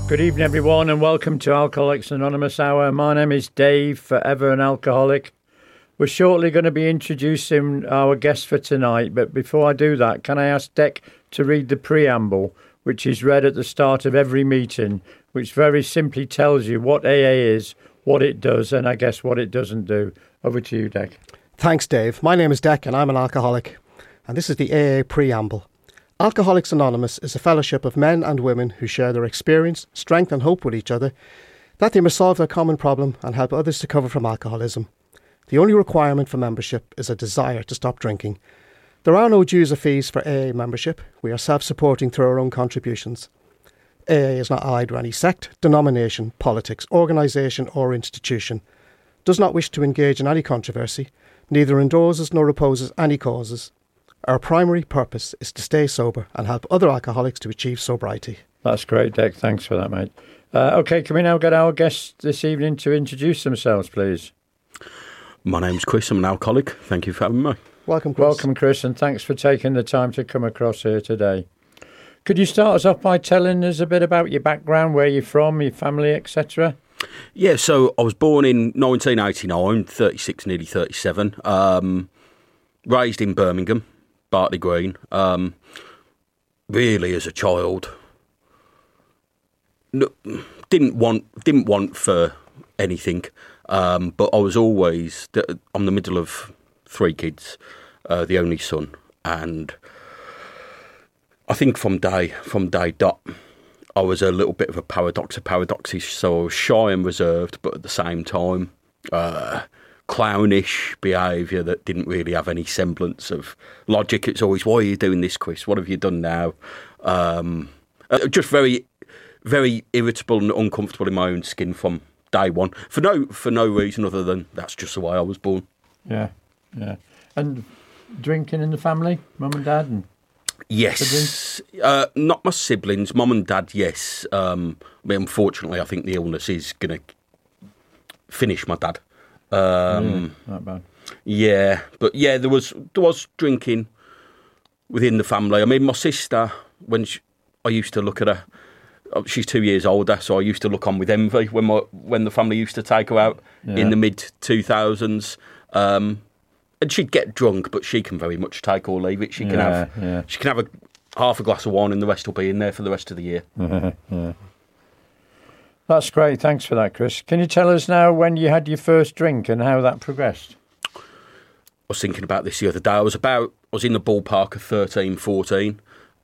Good evening, everyone, and welcome to Alcoholics Anonymous Hour. My name is Dave, forever an alcoholic. We're shortly going to be introducing our guest for tonight, but before I do that, can I ask Dec to read the preamble, which is read at the start of every meeting, which very simply tells you what AA is, what it does, and I guess what it doesn't do. Over to you, Dec. Thanks, Dave. My name is Dec, and I'm an alcoholic. And this is the AA preamble. Alcoholics Anonymous is a fellowship of men and women who share their experience, strength and hope with each other, that they may solve their common problem and help others to recover from alcoholism. The only requirement for membership is a desire to stop drinking. There are no dues or fees for AA membership. We are self-supporting through our own contributions. AA is not allied to any sect, denomination, politics, organisation or institution, does not wish to engage in any controversy, neither endorses nor opposes any causes. Our primary purpose is to stay sober and help other alcoholics to achieve sobriety. That's great, Dec. Thanks for that, mate. OK, can we now get our guests this evening to introduce themselves, please? My name's Chris. I'm an alcoholic. Thank you for having me. Welcome, Chris. Welcome, Chris, and thanks for taking the time to come across here today. Could you start us off by telling us a bit about your background, where you're from, your family, etc.? Yeah, so I was born in 1989, 36, nearly 37. Raised in Birmingham, Bartley Green. Really, as a child, didn't want for anything. But I was always, I'm the middle of three kids, the only son, and I think from day dot, I was a little bit of a paradox of paradoxes. So I was shy and reserved, but at the same time, clownish behaviour that didn't really have any semblance of logic. It's always, why are you doing this, Chris? What have you done now? Just very, very irritable and uncomfortable in my own skin from day one, for no reason other than that's just the way I was born. Yeah. And drinking in the family, mum and dad, and yes, not my siblings, mum and dad. Yes, unfortunately, I think the illness is going to finish my dad. Not bad. Yeah, but yeah, there was drinking within the family. I mean, my sister, I used to look at her. She's 2 years older, so I used to look on with envy when the family used to take her out in the mid-2000s. And she'd get drunk, but she can very much take or leave it. She can have half a glass of wine, and the rest will be in there for the rest of the year. Yeah. That's great. Thanks for that, Chris. Can you tell us now when you had your first drink and how that progressed? I was thinking about this the other day. I was in the ballpark of 13, 14.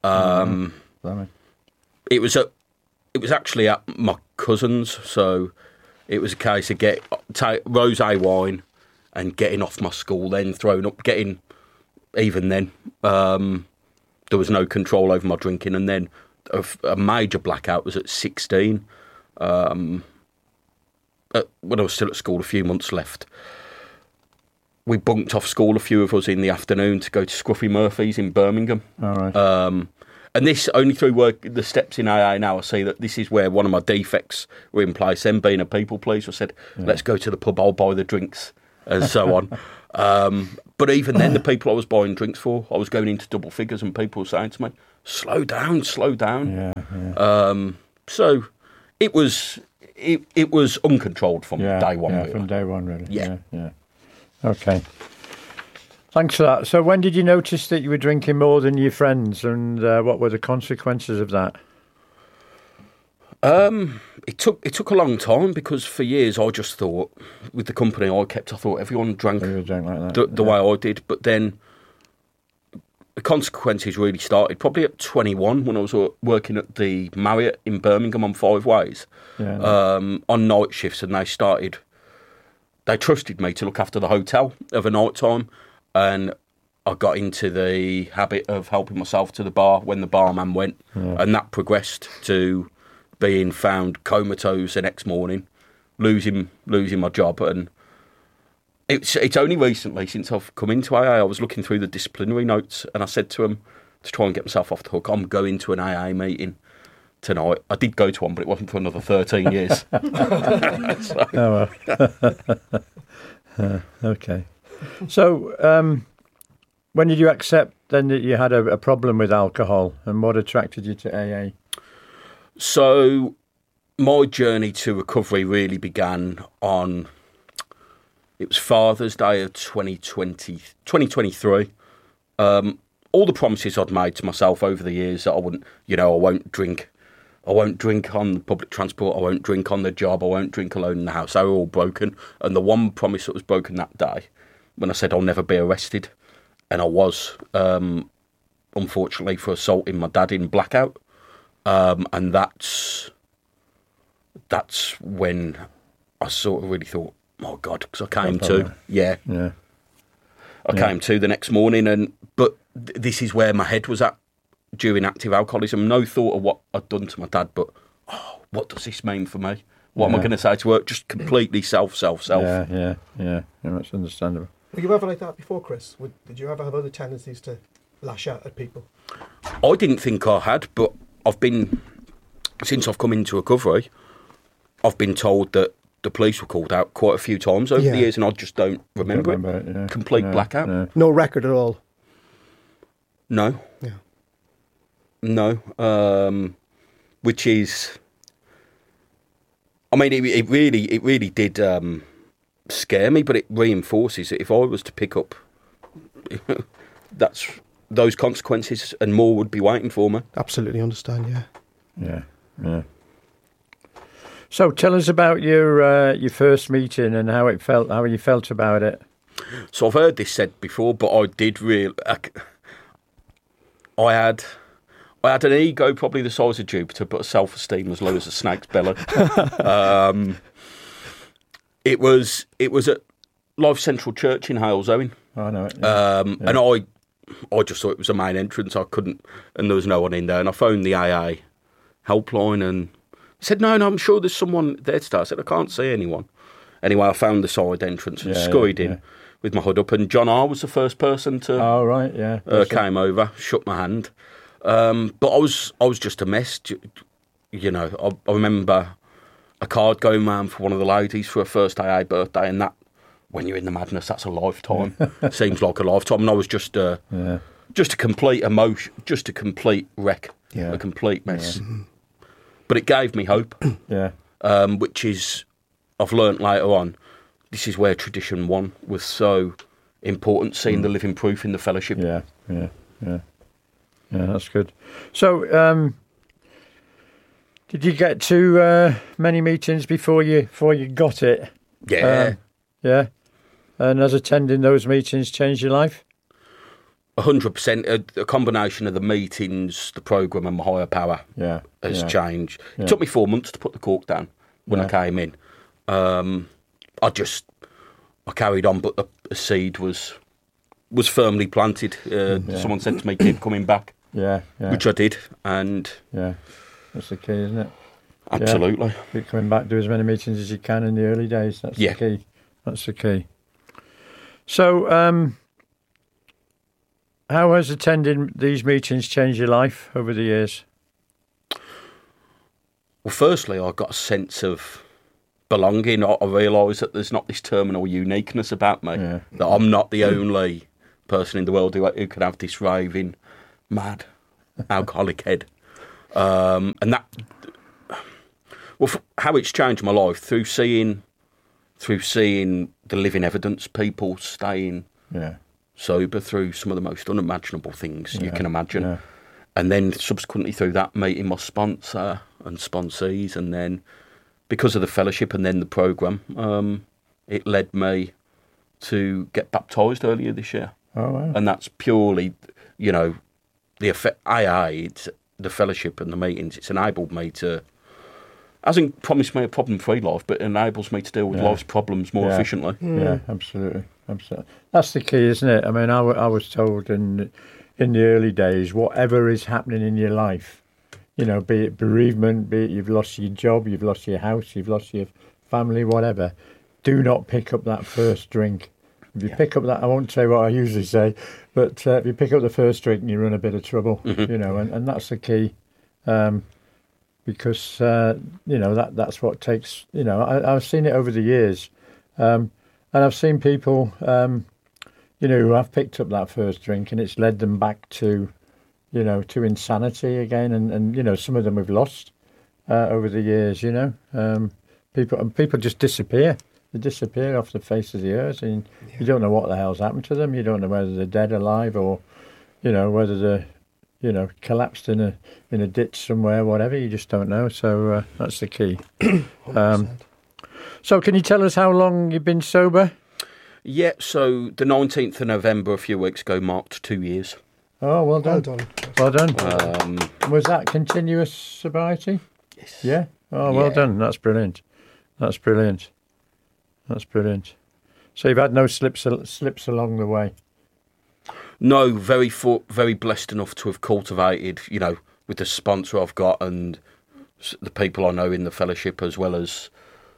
It was actually at my cousin's, so it was a case of take rosé wine and getting off my school, then throwing up, even then, there was no control over my drinking, and then a major blackout was at 16, when I was still at school, a few months left. We bunked off school, a few of us, in the afternoon to go to Scruffy Murphy's in Birmingham. All right. And this, only through the steps in AA now, I see that this is where one of my defects were in place. Then being a people pleaser, I said, let's go to the pub, I'll buy the drinks, and so on. But even then, the people I was buying drinks for, I was going into double figures, and people were saying to me, slow down. Yeah. So it was uncontrolled from day one. Yeah, really. from day one, really. Yeah. Okay. Thanks for that. So when did you notice that you were drinking more than your friends, and what were the consequences of that? It took a long time, because for years I just thought, with the company I kept, I thought everyone drank like that. the way I did. But then the consequences really started probably at 21, when I was working at the Marriott in Birmingham on 5 Ways on night shifts, and they trusted me to look after the hotel of a night time. And I got into the habit of helping myself to the bar when the barman went, and that progressed to being found comatose the next morning, losing my job. And it's only recently, since I've come into AA, I was looking through the disciplinary notes, and I said to him, to try and get myself off the hook, I'm going to an AA meeting tonight. I did go to one, but it wasn't for another 13 years. Okay. So, when did you accept then that you had a problem with alcohol, and what attracted you to AA? So, my journey to recovery really began on, it was Father's Day of 2023. All the promises I'd made to myself over the years that I wouldn't, I won't drink. I won't drink on public transport. I won't drink on the job. I won't drink alone in the house. They were all broken. And the one promise that was broken that day, when I said I'll never be arrested, and I was, unfortunately, for assaulting my dad in blackout. And that's when I sort of really thought, oh God, because I came to, I came to the next morning, but this is where my head was at during active alcoholism. No thought of what I'd done to my dad, but what does this mean for me? What am I going to say to her? Just completely self. Yeah, that's understandable. Were you ever like that before, Chris? Did you ever have other tendencies to lash out at people? I didn't think I had, but since I've come into recovery, I've been told that the police were called out quite a few times over the years, and I just don't remember it. Yeah. Complete blackout. No record at all? No. Yeah. No. Which is, I mean, it really did scare me, but it reinforces that if I was to pick up, those consequences and more would be waiting for me. Absolutely understand, yeah. So tell us about your first meeting and how you felt about it. So I've heard this said before, but I did really, I had an ego probably the size of Jupiter, but a self-esteem as low as a snake's belly. It was at Life Central Church in Halesowen. I know it. And I just thought it was a main entrance. I couldn't, and there was no one in there. And I phoned the AA helpline and said, no, I'm sure there's someone there today. I said, I can't see anyone. Anyway, I found the side entrance and scurried in with my hood up. And John R. was the first person to came over, shook my hand. But I was just a mess. I remember a card going round for one of the ladies for her first AA birthday, and that, when you're in the madness, that's a lifetime. Seems like a lifetime. And I was just a complete emotion, just a complete wreck, a complete mess. Yeah. But it gave me hope, which is, I've learnt later on, this is where Tradition 1 was so important, seeing the living proof in the fellowship. Yeah, that's good. So, did you get to many meetings before you got it? Yeah. Yeah. And has attending those meetings changed your life? 100%. A combination of the meetings, the programme and my higher power has changed. It took me 4 months to put the cork down when I came in. I carried on, but the seed was firmly planted. Someone said to me, keep coming back. Which I did. And that's the key, isn't it? Absolutely. Keep coming back, do as many meetings as you can in the early days. That's the key. That's the key. So, how has attending these meetings changed your life over the years? Well, firstly, I got a sense of belonging. I realised that there's not this terminal uniqueness about me, that I'm not the only person in the world who could have this raving, mad, alcoholic head. And that, how it's changed my life through seeing the living evidence, people staying sober through some of the most unimaginable things you can imagine. And then subsequently through that, meeting my sponsor and sponsees, and then because of the fellowship and then the programme, it led me to get baptised earlier this year. Oh, wow. And that's purely, the effect, it's the fellowship and the meetings, it's enabled me to, hasn't promised me a problem-free life, but enables me to deal with life's problems more efficiently. Yeah, absolutely. That's the key, isn't it? I mean, I was told in the early days, whatever is happening in your life, be it bereavement, be it you've lost your job, you've lost your house, you've lost your family, whatever, do not pick up that first drink. If you pick up that, I won't say what I usually say, but if you pick up the first drink, you run a bit of trouble, and that's the key. Because that's what takes. I've seen it over the years, and I've seen people, who have picked up that first drink, and it's led them back to, to insanity again, and some of them we've lost, over the years. People just disappear. They disappear off the face of the earth, and you don't know what the hell's happened to them. You don't know whether they're dead, alive, or whether they're collapsed in a ditch somewhere, whatever. You just don't know. So that's the key. So can you tell us how long you've been sober? Yeah, so the 19th of November, a few weeks ago, marked 2 years. Oh, well done. Well done. Well done. Was that continuous sobriety? Yes. Yeah? Oh, well done. That's brilliant. That's brilliant. So you've had no slips along the way? No, very blessed enough to have cultivated, with the sponsor I've got and the people I know in the fellowship, as well, as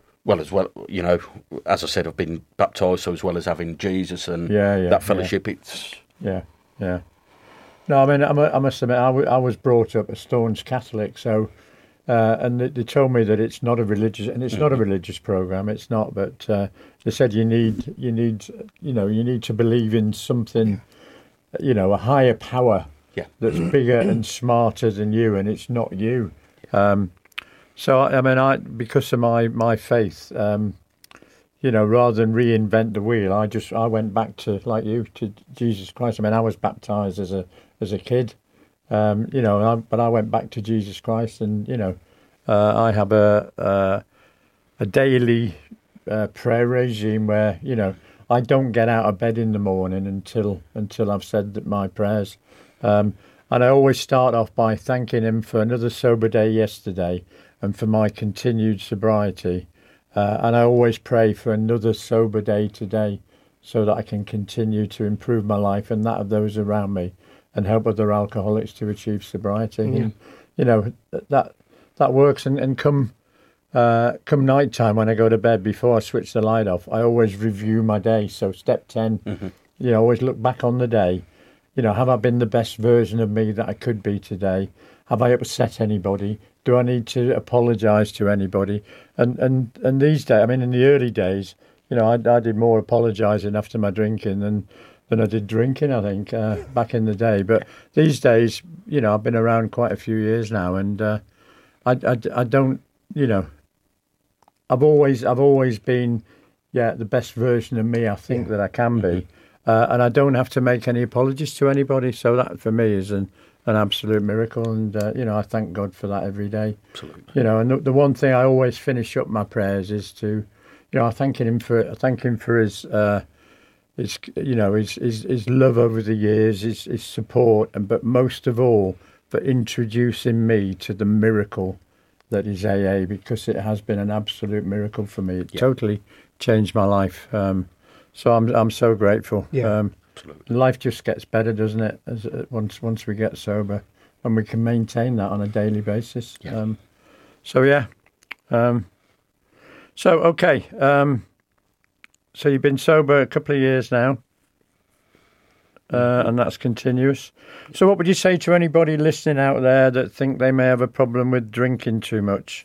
I said, I've been baptised, so as well as having Jesus and that fellowship, it's... Yeah. No, I mean, I must admit, I was brought up a staunch Catholic, so... and they told me that it's not a religious, and it's not a religious program. It's not, but they said you need to believe in something, a higher power that's bigger and smarter than you, and it's not you. So I mean, because of my faith, rather than reinvent the wheel, I went back to, like you, to Jesus Christ. I mean, I was baptized as a kid. But I went back to Jesus Christ, and I have a daily prayer regime where I don't get out of bed in the morning until I've said my prayers, and I always start off by thanking Him for another sober day yesterday and for my continued sobriety, and I always pray for another sober day today, so that I can continue to improve my life and that of those around me, and help other alcoholics to achieve sobriety. And, that works. And come night time, when I go to bed, before I switch the light off, I always review my day. So step 10, always look back on the day. Have I been the best version of me that I could be today? Have I upset anybody? Do I need to apologise to anybody? And these days, I mean, in the early days, I did more apologising after my drinking than I did drinking, I think, back in the day. But these days, I've been around quite a few years now, and I don't, I've always been, the best version of me I think that I can be, and I don't have to make any apologies to anybody. So that for me is an absolute miracle, and I thank God for that every day. Absolutely. And the one thing I always finish up my prayers is to, I thank him for his. His love over the years, his support, but most of all for introducing me to the miracle that is AA, because it has been an absolute miracle for me. It totally changed my life. So I'm so grateful. Absolutely. Life just gets better, doesn't it? Once we get sober, and we can maintain that on a daily basis. So you've been sober a couple of years now, and that's continuous. So what would you say to anybody listening out there that think they may have a problem with drinking too much?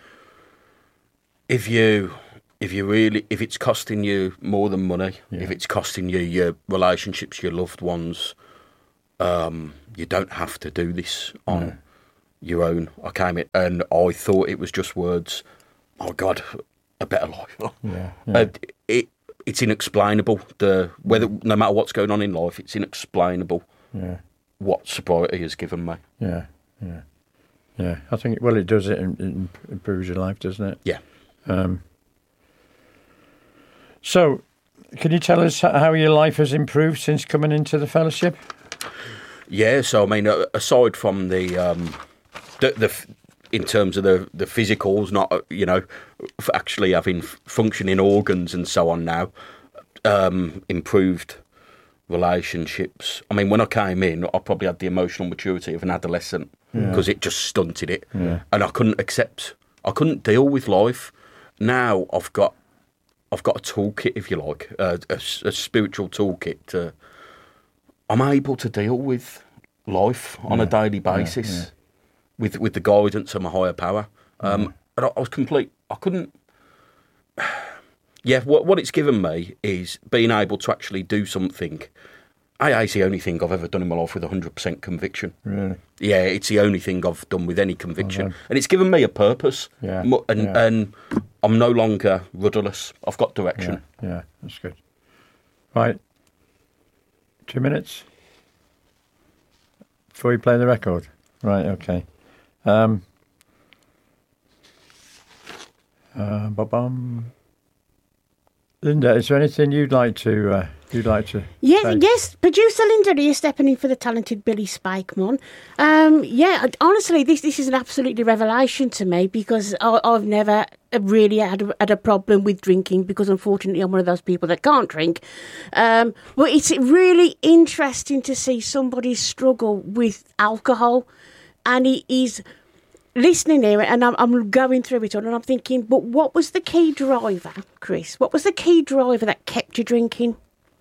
If it's costing you more than money, if it's costing you your relationships, your loved ones, you don't have to do this on your own. I came in and I thought it was just words. Oh God, a better life. It's inexplainable. Whether no matter what's going on in life, it's inexplainable. What sobriety has given me. I think it does. It improves your life, doesn't it? Yeah. So, can you tell us how your life has improved since coming into the fellowship? Yeah. So I mean, aside from the in terms of the physicals, not for actually having functioning organs and so on now, improved relationships. I mean, when I came in, I probably had the emotional maturity of an adolescent because it just stunted it, and I couldn't deal with life. Now I've got a toolkit, if you like, a spiritual toolkit. I'm able to deal with life on a daily basis. With the guidance of my higher power. And I was complete. I couldn't... What it's given me is being able to actually do something AA is the only thing I've ever done in my life with 100% conviction. Really? Yeah, it's the only thing I've done with any conviction. And it's given me a purpose. Yeah. And I'm no longer rudderless. I've got direction. Yeah, that's good. Right. 2 minutes before we play the record. Right, okay. Ba-bum. Linda, is there anything you'd like to say? Yes. Producer Linda here stepping in for the talented Billy Spikeman. Honestly, this is an absolutely revelation to me because I've never really had a problem with drinking because unfortunately I'm one of those people that can't drink. But it's really interesting to see somebody struggle with alcohol, and it is listening here, and I'm going through it all, and I'm thinking, but what was the key driver, Chris? What was the key driver that kept you drinking?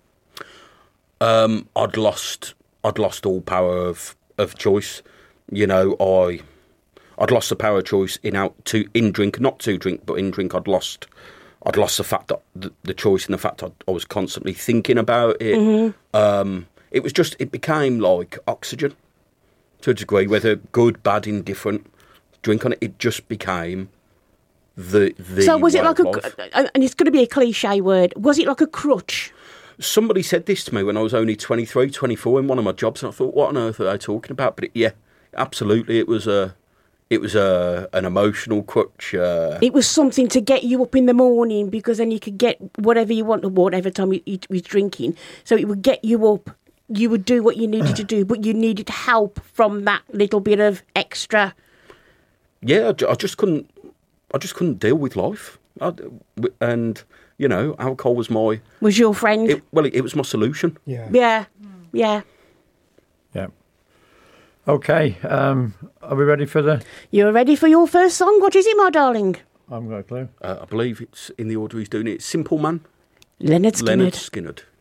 I'd lost all power of choice. You know, I'd lost the power of choice in drink, not to drink, but in drink. I'd lost the fact that the choice and the fact I was constantly thinking about it. Mm-hmm. It became like oxygen to a degree, whether good, bad, indifferent. Drink on it, it just became the So was it like life. and it's going to be a cliche word, was it like a crutch? Somebody said this to me when I was only 23, 24 in one of my jobs, and I thought, what on earth are they talking about? But absolutely, it was an emotional crutch. It was something to get you up in the morning, because then you could get whatever you want, or whatever time you was drinking. So it would get you up. You would do what you needed to do, but you needed help from that little bit of extra. Yeah, I just couldn't deal with life, and you know, alcohol was your friend. It was my solution. Yeah. Okay, are we ready for the... You're ready for your first song? What is it, my darling? I haven't got a clue. I believe it's in the order he's doing it. Simple Man. Leonard Skinner. Leonard Skinner.